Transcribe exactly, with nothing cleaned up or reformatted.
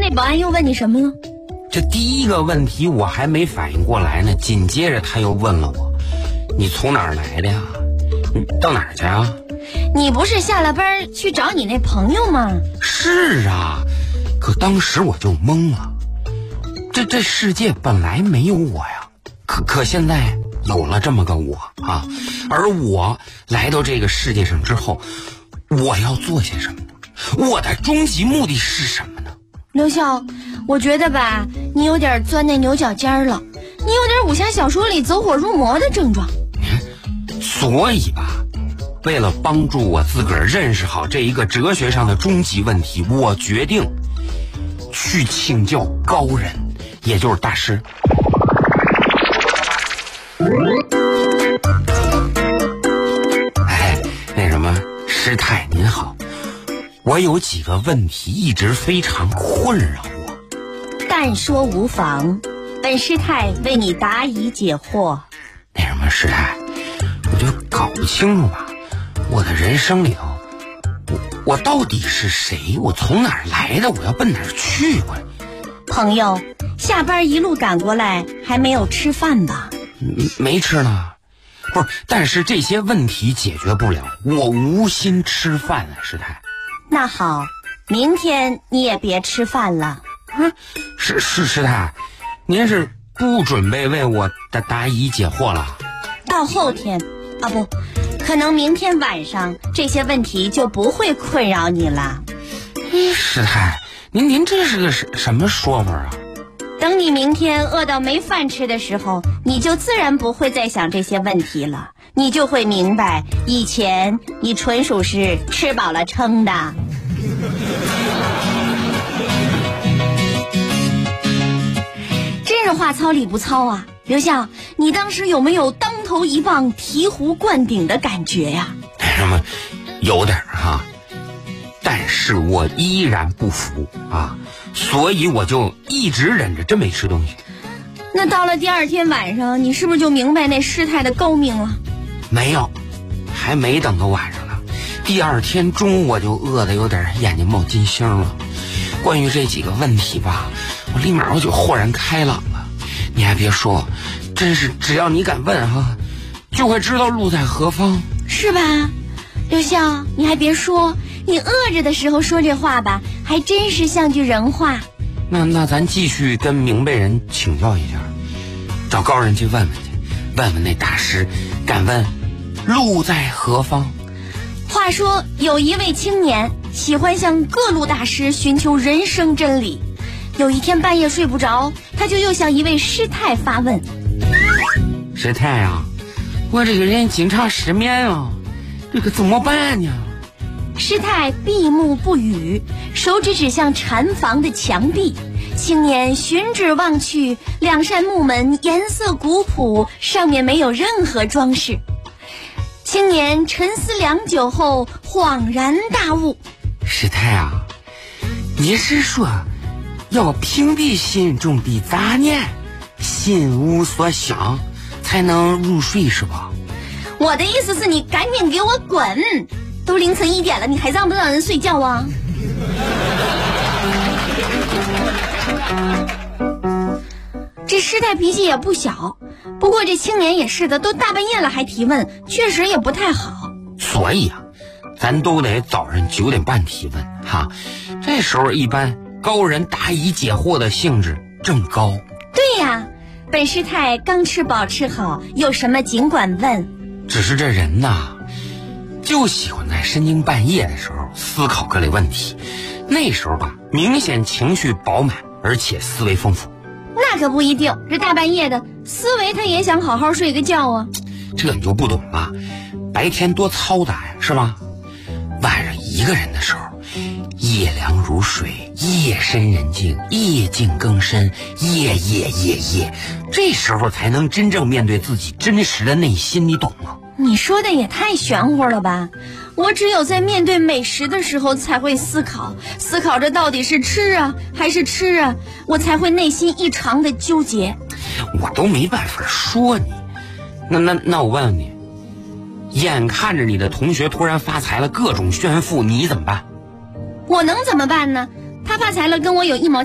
那保安又问你什么了？ 这第一个问题我还没反应过来呢，紧接着他又问了我，你从哪儿来的呀？你到哪儿去啊？ 你不是下了班去找你那朋友吗？ 是啊，可当时我就懵了，这这世界本来没有我呀，可可现在有了这么个我啊，而我来到这个世界上之后，我要做些什么呢？我的终极目的是什么呢？ 刘笑，我觉得吧，你有点钻那牛角尖了，你有点武侠小说里走火入魔的症状。 所以吧，为了帮助我自个儿认识好这一个哲学上的终极问题，我决定去请教高人，也就是大师。哎，那什么，师太您好，我有几个问题一直非常困扰我。 但说无妨，本师太为你答疑解惑。 那什么，师太，我就搞不清楚吧，我的人生里头，我我到底是谁？我从哪儿来的？我要奔哪儿去？我朋友，下班一路赶过来，还没有吃饭吧？ 没吃呢。不是，但是这些问题解决不了，我无心吃饭啊，师太。 那好，明天你也别吃饭了。 嗯，是是师太，您是不准备为我的答疑解惑了？ 到后天啊，不，可能明天晚上这些问题就不会困扰你了。 哎，师太，您您这是个什什么说法啊？ 等你明天饿到没饭吃的时候，你就自然不会再想这些问题了，你就会明白，以前你纯属是吃饱了撑的。真是话糙理不糙啊！刘笑，你当时有没有当头一棒醍醐灌顶的感觉呀？ 什么，有点哈，但是我依然不服啊，所以我就一直忍着，真没吃东西。 那到了第二天晚上，你是不是就明白那师太的高明了？ 没有，还没等到晚上呢。第二天中午我就饿得有点眼睛冒金星了。关于这几个问题吧，我立马我就豁然开朗了。你还别说，真是只要你敢问哈，就会知道路在何方， 是吧？刘笑，你还别说，你饿着的时候说这话吧，还真是像句人话。 那那咱继续跟明白人请教一下，找高人去问问去，问问那大师，敢问路在何方。 话说有一位青年喜欢向各路大师寻求人生真理，有一天半夜睡不着，他就又向一位师太发问： 师太啊，我这个人经常失眠啊，这个怎么办呢？ 师太闭目不语，手指指向禅房的墙壁。青年循指望去，两扇木门颜色古朴，上面没有任何装饰。青年沉思良久后，恍然大悟： 师太啊，你是说要屏蔽心中的杂念，心无所想，才能入睡是吧？ 我的意思是你赶紧给我滚！都凌晨一点了，你还让不让人睡觉啊？这师太脾气也不小，不过这青年也是的，都大半夜了还提问，确实也不太好。 所以啊，咱都得早上九点半提问哈，这时候一般高人答疑解惑的兴致正高。 对呀，本师太刚吃饱吃好，有什么尽管问。 只是这人呐，就喜欢在深更半夜的时候思考各类问题，那时候吧，明显情绪饱满，而且思维丰富。 那可不一定，这大半夜的思维他也想好好睡个觉啊。 这你就不懂了，白天多嘈杂呀，是吧？晚上一个人的时候，夜凉如水，夜深人静，夜静更深，夜夜夜夜，这时候才能真正面对自己真实的内心，你懂吗？ 你说的也太玄乎了吧！我只有在面对美食的时候才会思考，思考着到底是吃啊还是吃啊，我才会内心异常的纠结。 我都没办法说你，那那那我问问你，眼看着你的同学突然发财了，各种炫富，你怎么办？ 我能怎么办呢？他发财了跟我有一毛